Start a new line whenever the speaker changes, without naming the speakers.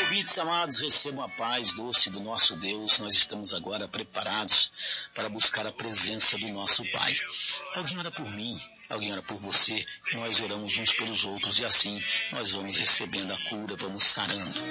ouvintes amados, recebam a paz doce do nosso Deus. Nós estamos agora preparados para buscar a presença do nosso Pai. Alguém ora por mim, alguém ora por você, nós oramos uns pelos outros e assim nós vamos recebendo a cura, vamos sarando.